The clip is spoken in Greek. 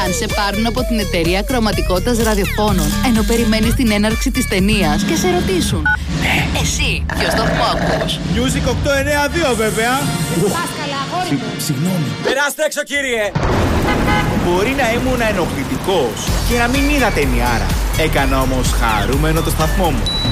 Αν σε πάρουν από την εταιρεία κρωματικότητας ραδιοφώνων, ενώ περιμένεις την έναρξη της ταινίας και σε ρωτήσουν, εσύ ποιο σταθμό ακούς? Music 892 βέβαια. Συγγνώμη. Περάστε έξω, κύριε. Μπορεί να ήμουν ενοχλητικός και να μην είδα ταινιάρα. Έκανα όμως χαρούμενο το σταθμό μου.